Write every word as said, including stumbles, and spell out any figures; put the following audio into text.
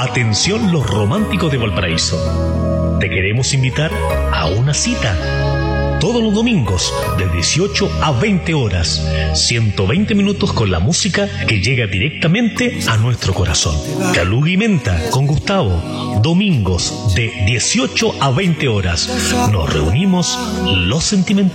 Atención los románticos de Valparaíso. Te queremos invitar a una cita. Todos los domingos, de dieciocho a veinte horas, ciento veinte minutos con la música que llega directamente a nuestro corazón. Caluga y Menta con Gustavo, domingos de dieciocho a veinte horas. Nos reunimos los sentimentales.